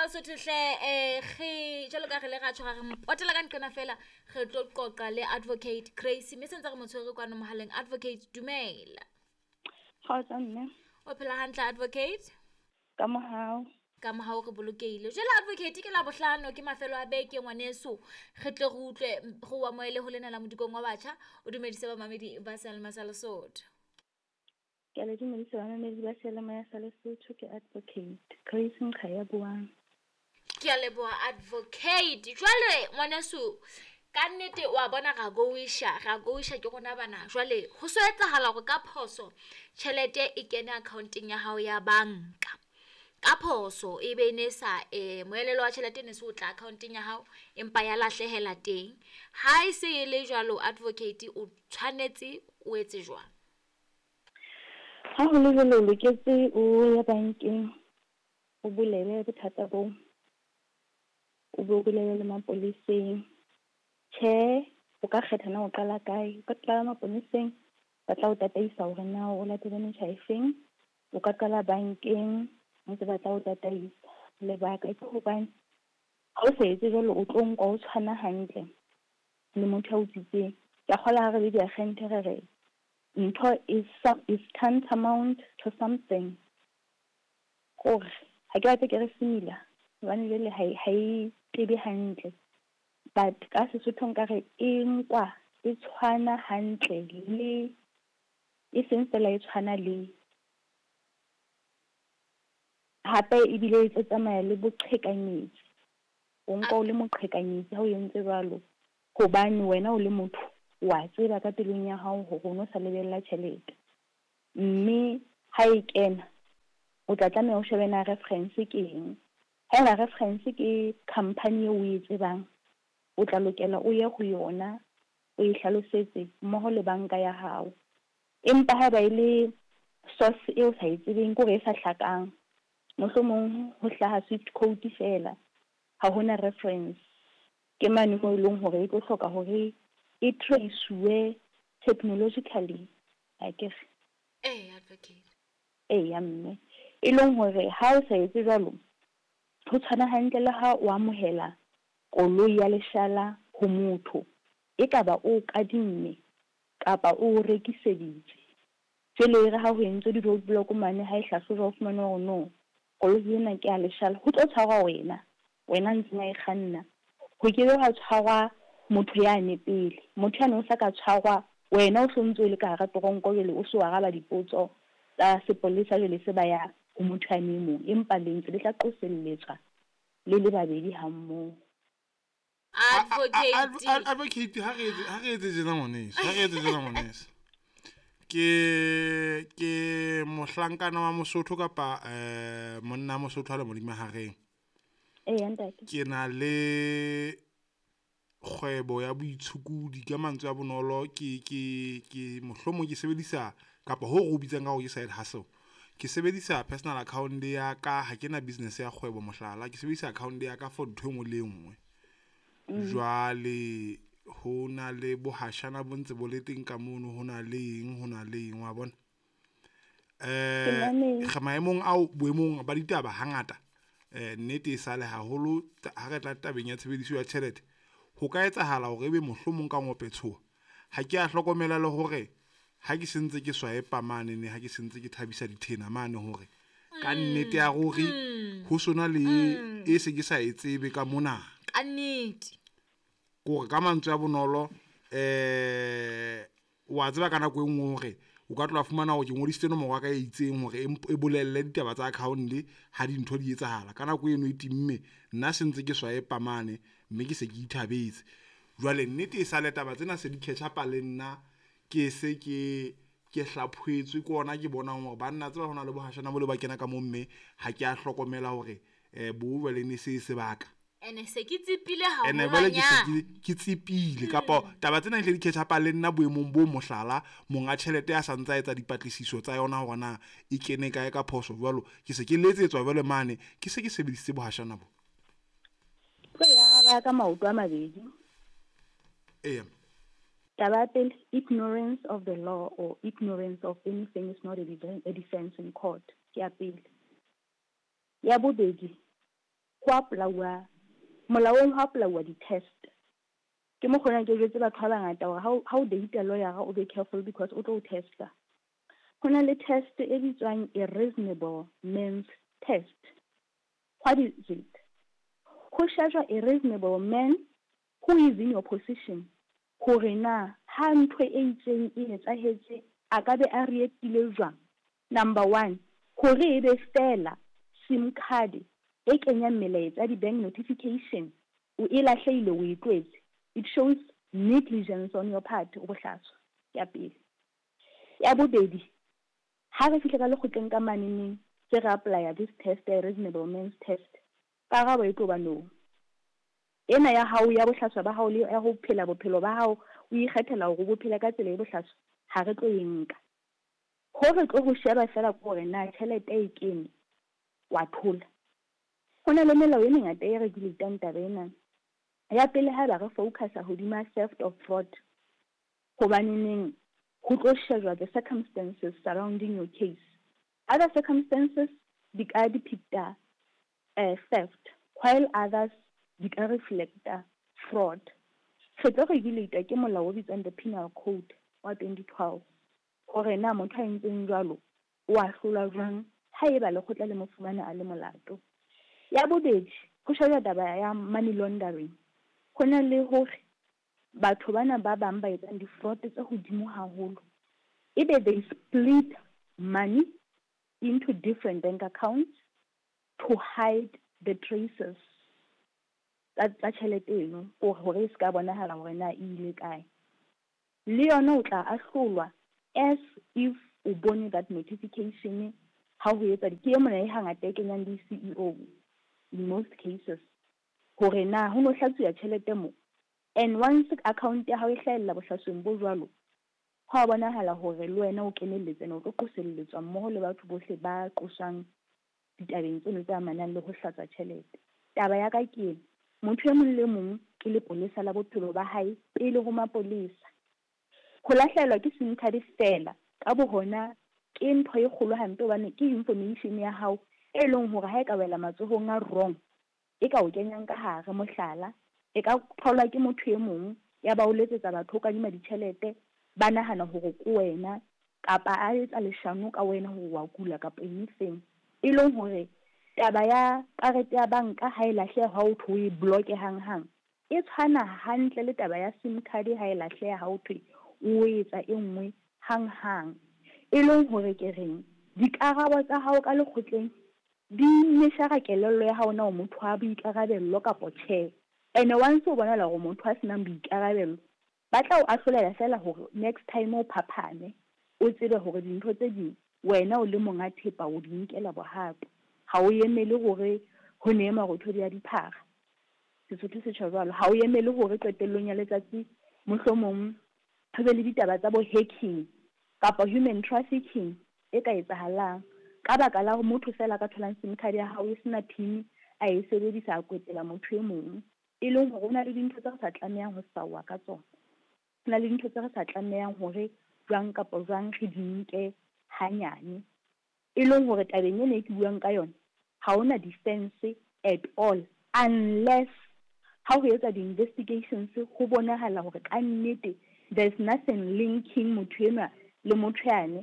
Basotho hle jalo ka re le ga tshwara re mpotela ka nqena fela re tlo qoqa le advocate Grace mme sentse re motshwere kwa no mohaleng. Advocate dumela. Kgotsa mme. O phela hantle advocate? Ka mohau. Ka mohau re bolokehile. Jela advocate ke la bohlano ke mafelo a beke ngwaneso. Re tle re utlwe go wa moele ho lena la modikong wa batjha. O dumedise ba mamedi ba Selma sa Lesotho. Ke le dumedise ba mamedi ba Selma ya Lesotho ke advocate Grace Nkhaya buang. Ke a leboha advocate. Jwale ngwaneso ka nnete wa bona ra goisha ke gona bana. Jwale ho so etsahala gore ka phoso tšhelete e kene accounting ya hao ya banka. Ka phoso e be ne sa moelelo wa tšhelete ne se o tla accounting ya hao empa ya lahlehela teng. Ha e se le jwalo advocate o tshwanetse o etse jwang? Ha ho le jwalo loketse o ya bankeng o bulele bothata bo o bulele le mapoleseng. O ka kgetha na o qala kae. O ka qala mapoleseng ba tla o tataisa hore na o latele metjha e feng. O ka qala bankeng ntse ba tla o tataisa. Lebaka ke hobane ha o sa etse jwalo o tlo nka o tshwana hantle le motho o tsitseng. Ke kgola re le diagente re ntho is tantamount to something. Gore ha ke batla ke re simila hobane jwale ha e tebe hantle. But ka Sesotho nka re e nkwa e tshwana hantle le e seng fela e tshwana le hape e bile e tsamaya le boqhekanyetsi. O nka o le moqhekanyetsi ha o entse jwalo hobane wena o le motho wa tseba ka pelong ya hao hore o no sa lebella tjhelete. Mme ha e kena o tla tlameha o shebe na reference ke eng. Ha la reference ke company eo o e tsebang o tla lokela o ye ho yona o e hlalosetse mmoho le banka ya hao. Empa ha ba ile source eo sa itsebeng gore e sa hlakang mohlomong ho hlaha swift code fela ha hona reference ke mane mo ileng hore e tlo hloka hore e trace technologically akere advocate ya mme e leng hore ha o sa etse jwalo ho tshwana hantle le ha o amohela koloi ya leshala ho motho e kaba o kadimme kapa o rekiseditse jwale re ha ho entse di roadblock mane ha e hlahlojwa o fumana hore no koloi ena ke ya leshala ho tlo tshwarwa wena ntse na e kganna ho kebe ha tshwarwa motho ya ne pele motho ya no sa ka tshwarwa wena o hlontse le ka hara toronko jwale o se wa araba dipotso tsa sepolesa jwale se ba ya ho motho ya ne mo empa le ntse le tla qoselletswa le babedi ha mmoho. Advocate ha re etse jena ngwaneso ke mohlankana wa Mosotho kapa monna Mosotho a le modimo hareng. Ntate ke na le kgwebo ya boitshukudi ka mantswe a bonolo ke mohlomong ke sebedisa kapa ho re o bitsang ka go ke side hustle. Ke sebedisa personal account ya ka ha ke na business ya kgwebo mohlala ke sebedisa account ya ka for ntho engwe le engwe. Jwale ho na le bohashana bo ntse bo le teng ka mono ho na le eng wa bona ga maemong ao boemong ba ditaba hangata nnete e sale haholo ha re tla tabeng ya tshebediso ya tjhelete ho ka etsahala hore ebe mohlomong ka ngopetshoa ha ke a hlokomela le hore ha ke sentse ke swipe mane ne ha ke sentse ke thabisa dithena mane hore ka nnete ya ruri ho sona le e se ke sa etsebe ka mona ka nnete gore ka mantswe a bonolo wa tseba kana go engwe hore o ka tloa fumana go ke ngodisitse nomoro ka e itseng hore e bolelle ditaba tsa account ha dintho di etsahala kana go eno e timme nna sentse ke swipe mane mme ke se ke ithabetse jwale nnete e sa le taba tsena se di catch up le nna ke se ke hlaphuetswe ke ona ke bona hore banna tseba hona le bohashana bo le ba kena ka mo mme ha ke a hlokomela hore bo le ne se sebaka ene se ke tsipile ha ene bale ke tsipile kapa taba tsena ile di catch up le nna boemong bo mohlala monga tjhelete ya santsa etsa dipatlisiso tsa yona hore na e kene kae ka phoso jwalo ke se ke letsetswa jwale mane ke se ke sebedisitse bohashana bo ya ga ka maoto a mabedi taba pele ignorance of the law or ignorance of anything is not a defense in court ke ya pele ya bobedi go apolawa molaong ho apolawa di-test. Ke mo gona ke jetse batho ba bangata gore ha o date lawyer o be careful because o tlo testa. Go na le test e bitswang a reasonable man's test. What is it? Go shajwa a reasonable man who is in your position gore na ha ntho e itseng e etsahetse a ka be a reactile jwang. Number 1, gore e be fela SIM card e kenya melaetsa di-bank notification o e lahlehile o e tlwetse. It shows negligence on your part o bohlaswa ya pele. Ya bobedi, ha re fihla ka lekgotleng ka maneneng tse re apply this test, a reasonable man's test, karabo e tlo ba no. Ena ya hao ya bohlaswa ba hao le ya go phela bophelo ba hao o ikgethela go bophela ka tsela e bohlaswa ha re tlo e nka. Ho re tlo go sheba fela gore na tšhelete e kene wa thola. Go na le melao e mengata e regulatang taba ena. Ya pele ha ba re focusa hodima theft of fraud. Hobaneng go tlo shejwa the circumstances surrounding your case. Other circumstances di ka depicta theft, while others di ka reflecta fraud. Se tlo regulata ke molao o bitswang the Penal Code wa 2012. Gore na motho a ntseng jwalo o a hlola jwang ha eba lekgotla le mo fumana a le molato. Ya bobedi go shejwa taba ya money laundering. Go na le gore batho bana ba bang ba etsang di-fraud tse godimo haholo. Ebe they split money into different bank accounts to hide the traces tsa tšhelete eno gore e se ka bonahala gore na e ile kae. Le yona o tla ahlolwa as if o bone that notification ha ho etsa ke mona e hangata e kenyang di-CEO in most cases gore na ho no hlatsuwa tšhelete mo. And once account ya hao e hlahella bohlasweng bo jwalo, ho a bonahala gore le wena o kenelletse o tlo qoselletswa mmoho le batho bohle ba qosang ditabeng tseno tse amanang le ho hlatsa tšhelete. Taba ya ka ke motho e mong le mong ke lepolesa la bophelo ba hae pele ho mapolesa. Go lahlehelwa ke SIM card fela ka bo hona ke ntho e kgolo hampe hobane ke information ya hao e leng hore ha e ka wela matsohong a wrong e ka o kenyang ka hare. Mohlala, e ka tholwa ke motho e mong ya ba o letsetsa batho ka dima ditšhelete ba nahana hore ke wena kapa a etsa leshano ka wena hore wa kula kapa anything. E leng hore taba ya karete ya banka ha e lahleha ha o thwe e block hang e tshwana hantle le taba ya SIM card ha e lahleha ha o thwe o etsa e nngwe hang. E leng hore ke reng dikarabo tsa hao ka lekgotleng di neshara kelello ya hao na o motho a boikarabello kapa tjhe. And once o bona gore motho a senang boikarabello ba tla o ahlolela fela hore next time o phaphane o tsebe hore dintho tse ding wena o le monga thepa o di nkela bohato. Ha o emele gore ho neema go thodi ya diphara. Sesotho se tjho jwalo, ha o emele gore qetellong ya letsatsi mohlomong ho be le ditaba tsa bo hacking kapa human trafficking e ka etsahalang ka baka la motho fela ka tholang SIM card ya hao e sena PIN a e sebedisa a kwetela motho e mong. E leng hore o na le dintho tse re sa tlamehang ho sawa ka tsona. Ho na le dintho tse re sa tlamehang hore jwang kapa jwang re di nke hanyane. E leng hore tabeng ena e ke buang ka yona ha ona defense at all unless ha ho etsa di-investigations ho bonahala hore ka nnete there's nothing linking motho ena le motho yane.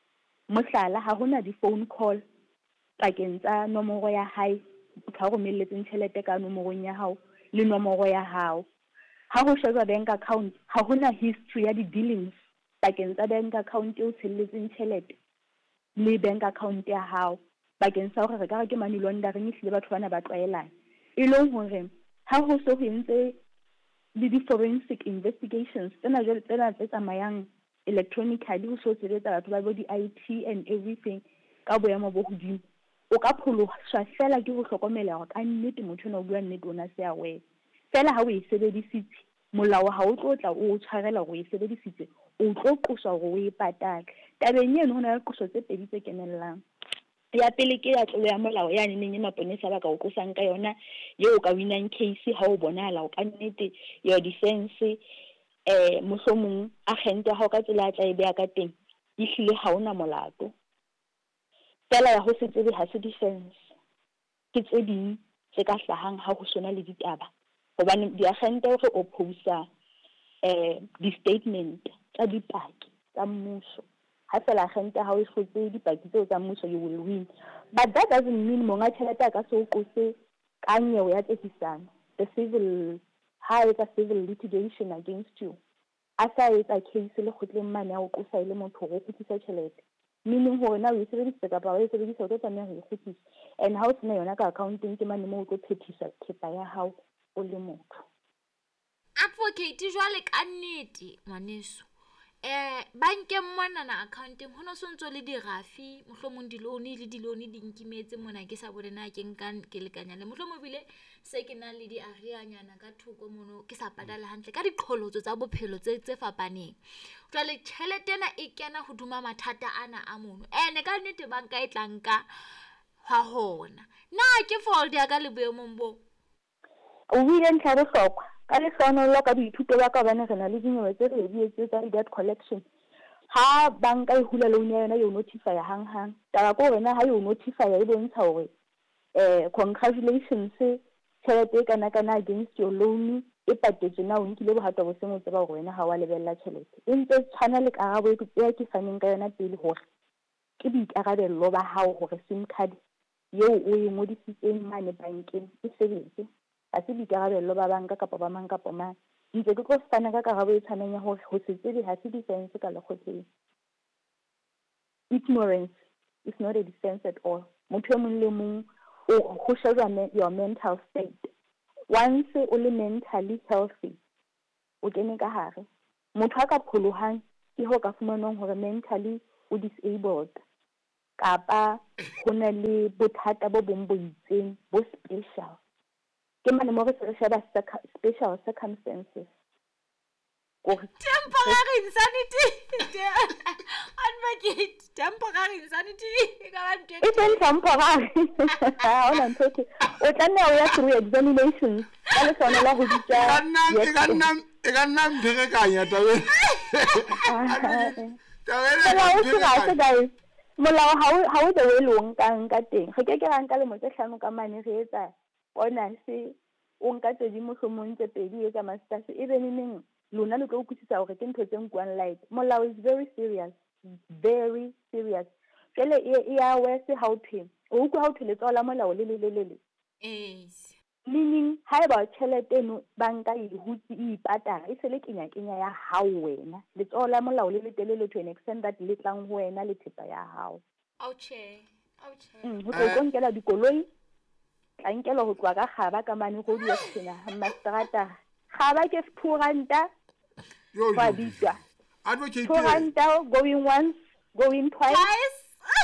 Mohlala, ha hona di-phone call pakeng tsa nomoro ya hae ka romelletseng tšhelete ka nomorong ya hao le nomoro ya hao. Ha go sheba bank account ha hona history ya di-dealings pakeng tsa bank account eo tshelletseng tšhelete le bank account ya hao bakeng sa hore re ka re ke money laundering le batho bana ba tlwaelana. E leng hore ha ho so ho entse le di-forensic investigations tsena tse tsamayang electronically ho so sebetsa batho ba bo di-IT and everything ka boemo bo hodimo, o ka pholoswa fela ke go hlokomela hore ka nnete motho o bua nnete o na se aware. Fela ha o e sebedisitse molao ha o tlo tla o tshwarela hore o e sebedisitse o tlo qoswa hore o e patale. Tabeng eno ho na le qoso tse pedi tse kenellang. Ya pele ke ya tlolo ya molao ya neng e maponesa ba ka o qosang ka yona yeo ka winang case ha o bonahala o ka nnete your defense mohlomong agente ha o ka tsela tla e beya ka teng e hlile ha ona molato. Fela ya ho se tsebe ha se defense ke tse ding se ka hlahang ha ho sona le ditaba hobane diagente re opposa di-statement tsa dipaki tsa mmuso ha fela agente ha o hlotse dipaki tseo tsa mmuso you will win but that doesn't mean monga tjhelete a ka se o qose ka nyewe ya tsekisano the civil ha etsa civil litigation against you a sa etsa case le kgotleng mane ya o qosa ile motho go khutlisa tjhelete meaning hore na o sebedisa kapa o sebedisa o tla tsamaya go khutlisa and how tsena yona ka accounting ke mane mo o tlo phethisa thepa ya hao o le motho advocate jwale ka nnete ngwaneso bankeng mona na accounting ho no sontso le dirafi mohlomong dilone le dilone di nkimetse mona ke sa bone na ke nkang ke lekanya le mohlomong bile se ke na le di arianyana ka thoko mono ke sa patala hantle ka diqholotso tsa bophelo tse fapaneng jwale tjhelete ena e kena hoduma mathata ana a mono ene ka nnete banka e tlanka ha hona na ke fault ya ka le boemong bo o ile ntlha bohlokwa ka le hlonolola ka boithuto ba ka bana rena le dinyewe tse re di etse tsa debt collection ha banka e hula loan ya yona yo notify hang taba ko rena ha yo notify e bontsha hore congratulations tjhelete kana against your loan e patetse na o nkile bohato bo sengwe tse ba hore wena ha wa lebella tjhelete e ntse tshwana le karabo e ke faneng ka yona pele hore ke boikarabello ba hao hore sim card yeo o e ngodisitseng mane bankeng e sebetse a se boikarabello ba banka kapa ba mang kapa mang ntse ke tlo fana ka karabo e tshwanang ya hore ho se tsebe ha se defense ka lekgotleng ignorance is not a defense at all motho e mong le mong o sheba your mental state once o le mentally healthy o kene ka hare motho a ka pholohang ke ho ka fumanang hore mentally o disabled kapa ho na le bothata bo bong bo itseng bo special ke mane mo re se re sheba special circumstances temporary insanity advocate temporary insanity it's temporary ona ntse o tlanne o ya through examinations ka le sona la ho ditsa e ka nna mpherekanya tabe molao ha o the way lo nkang ka teng re ke ra nka le mo tse hlano ka mane re etsa ona se o nka tse di mohlomong tse pedi etsa masters e be neng lona le tlo utlwisisa hore ke ntho tse nkuang light molao is very serious jale e ya wese ha o thwe o utlwa ha o thwe letsoho la molao le meaning ha eba tjhelete eno banka e hutsi e ipatala e se le kenya ya hao wena letsoho la molao le telele to an extent that le tlang ho wena le thepa ya hao ho tlo nkela dikoloi ka nkela ho tloa ka kgaba ka mane go di tsena mastrata kgaba ke 200 wa bitwa advocate 200 going once going twice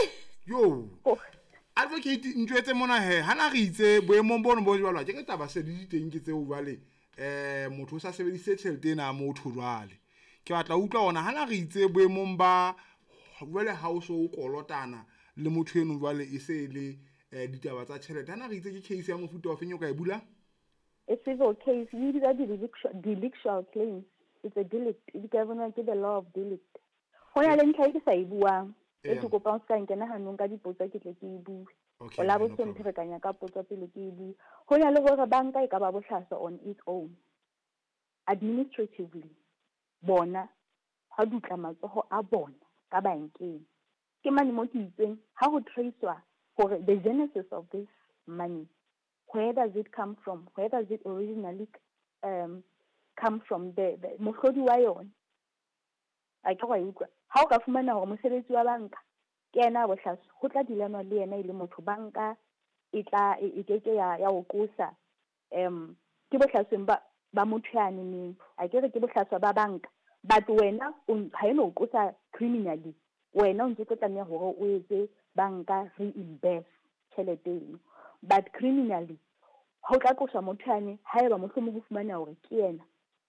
advocate ntjwetse mona hana re itse boemong bono bo jwalwa ke taba se di teng ke tseo jwale motho o sa sebedise tjhelete ena mo thwo jwale ke batla utlwa ona hana re itse boemong ba jwale ha o so o kolotana le motho eno jwale e se le ditaba tsa tjhelete hana re itse ke case ya mofuta wa fenyo ka e bula a civil case you did delictual claims it's a delict the government the law of delict ho ya le ntlha ke sa e buang e ke kopa o ska nkena hanong ka dipotso ke tle ke e bue o la botse mpherekanya ka potso pele ke e bue ho ya le hore banka e ka ba bohlaswa on its own administratively bona ha dutla matsoho a bona ka bankeng ke mane mo ke itseng ha ho tracewa hore the genesis of this money where does it come from where does it originally come from the mohlodi wa yona a ke go utlwa ha o ka fumana hore mosebetsi wa banka ke yena bohlaswa ho tla dilanwa le yena ile motho banka e tla e keke ya o qosa ke bohlasweng ba motho ya neng a ke re ke bohlaswa ba banka but wena ha eno o qosa criminally wena o ntse tla tlameha hore o etse banka reinvest tjhelete eno but criminally ho tla qoswa motho yane ha eba mohlomong ho fumana hore ke yena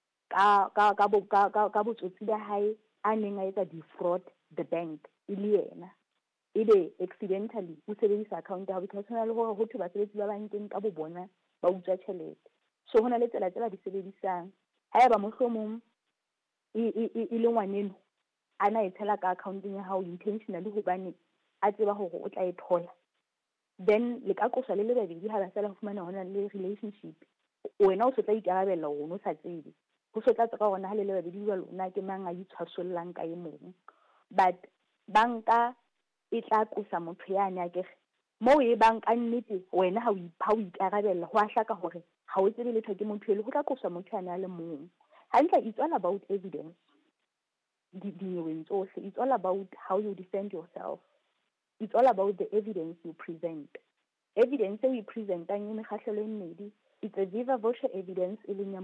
ka botsotsi ba hae a neng a etsa defraud the bank ile yena ebe accidentally o sebedisa account ya because hona le hore ho thwe basebetsi ba bankeng ka bo bona ba utswa tjhelete so hona le tsela tse ba di sebedisang ha eba mohlomong e le ngwaneno ana e tshela ka accounting ya hao intentionally hobane a tseba hore o tla e thola then le ka qosa le babedi ha ba sala ho fumana hona le relationship wena o se tla ikarabella hore no sa tsebe ho se tla tsaka hona ha le babedi ba lona ke mang a itshwasollang ka emong but banka e tla qosa motho ya nya ke mo e banka nnete wena ha o ikarabella ho a hlaka hore ha o tsebe letho ke motho le ho tla qosa motho ya le mong hantle it's all about evidence it's all about how you defend yourself. It's all about the evidence you present. Evidence we present it's a viva voce evidence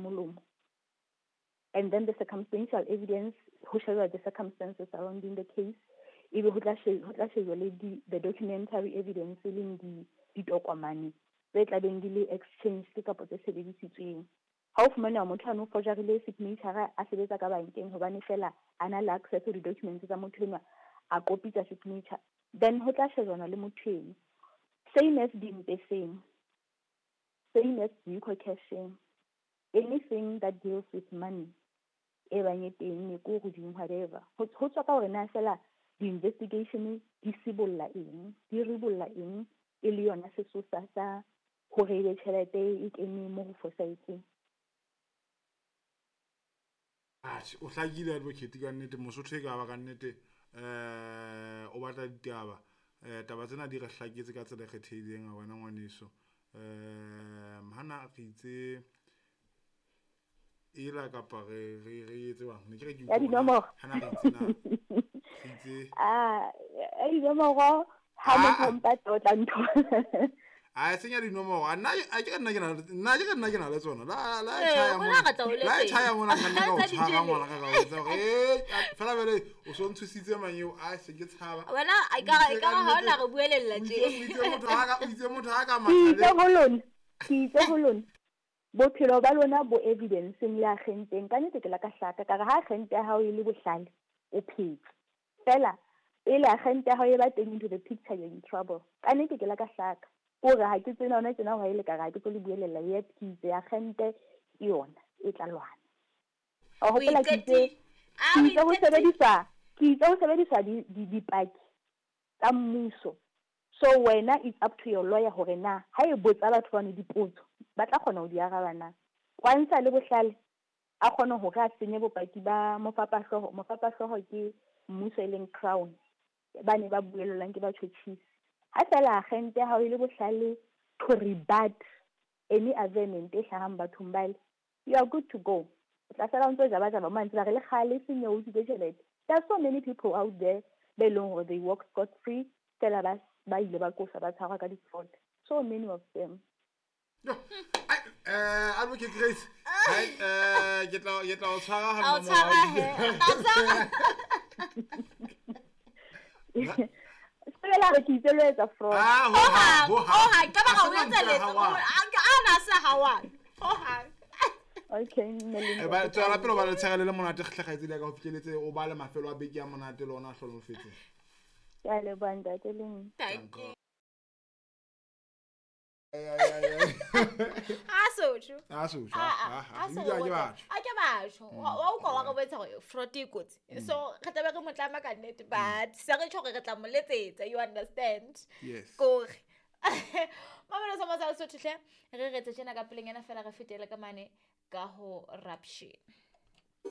and then the circumstantial evidence who show the circumstances surrounding the case. Even the documentary evidence in the document exchange ha o fumana motho ano forgerile signature a sebetsa ka bankeng hobane fela ana le access to the documents tsa motho ena a copy tsa signature then ho tla shejwana le motho eno same as same as vehicle cashing anything that deals with money e banye teng e go godimo whatever ho tswa ka hore na fela the investigation di sibolla eng di ribolla eng e le yona sesosa sa hore le tšhelete e kene mo go fosahetseng. O hlakile advocate ka nnete Mosotho e ka ba ka nnete o batla ditaba taba tsena di re hlaketse ka tsela e kgethehileng a wena ngwaneso hana re itse ela kapa re etse bang ne ke re ke hana re itse na itse ai nomoro ha mo pompa tota ntho a senya dinomoro nna ke nna ke na le tsona la chaya mona nna ka o tshwara ngwana ka o tsa fela bele o so nthusitse manyeo a se ke tshaba wena a ka ha ona re buelella itse motho ha ka mathale ke holon bophelo ba lona bo evidence le agenteng ka nete ke la ka hlaka ka ha agente ya hao e le bohlale o phetse fela ile agente ya hao e ba teng into the picture you're in trouble ka nete ke la ka hlaka gore ha ke tsena ona tsena ho ile ka ga ke tlo le buelela yet ke itse ya gente yona e tla lwana o hopela ke itse go sebedisa dipaki tsa mmuso so wena it's up to your lawyer hore na ha e botsa batho bana dipotso ba tla kgona ho di araba na kwansa le bohlale a kgona ho ka senye bopaki ba mofapahloho ke mmuso e leng crown ba ne ba buelellang ke ba tshotshisi ha fela agente ha o ile bohlale to rebut any argument e hlahang bathong ba you are good to go tla sala ntse ja ba mantse ba re le khale senye o tse tšhelete. There are so many people out there they long or they walk scot free tela ba ile ba kosa ba tshwarwa ka di-fraud so many of them. Advocate Grace get out Spela re kitse le etsa fraud. Ka ba ga o etsa letso ana sa hawa. Okay, Melina. Ba tsara pelo ba le tshegelele monate tlhagaetse le ka go fitlheletse o ba le mafelo a beke ya monate le ona hlolofetse. Ya le banda teleng. Thank you. Ke batho wa utlwa wa go betsa gore fraud e kotsi so re tla be re motlama ka nnete but se re tshore re tla mo letsetsa you understand yes gore mamelo sa motsa Lesotho hle re retse tsena ka peleng ena fela re fetele ka mane ka ho raption.